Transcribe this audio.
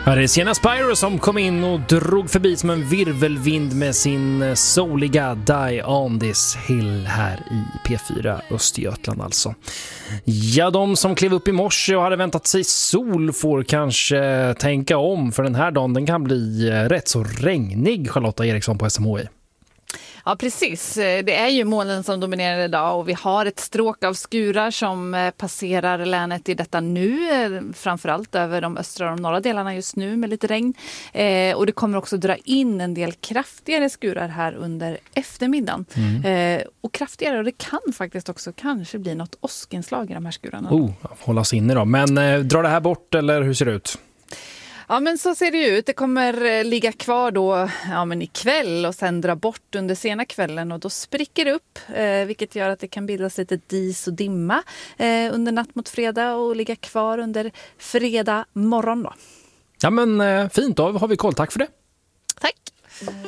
Här är Sienna Spyro som kom in och drog förbi som en virvelvind med sin soliga Die on this hill här i P4 Östergötland alltså. Ja, de som klev upp i morse och hade väntat sig sol får kanske tänka om, för den här dagen den kan bli rätt så regnig, Charlotta Eriksson på SMHI. Ja, precis. Det är ju molnen som dominerar idag och vi har ett stråk av skurar som passerar länet i detta nu. Framförallt över de östra och de norra delarna just nu med lite regn. Och det kommer också dra in en del kraftigare skurar här under eftermiddagen. Och kraftigare, och det kan faktiskt också kanske bli något åskinslag i de här skurarna. Hållas inne då. Men drar det här bort eller hur ser det ut? Ja, men så ser det ut. Det kommer ligga kvar då ikväll och sen dra bort under sena kvällen, och då spricker det upp, vilket gör att det kan bildas lite dis och dimma under natt mot fredag och ligga kvar under fredag morgon då. Ja, men fint, då har vi koll. Tack för det. Tack.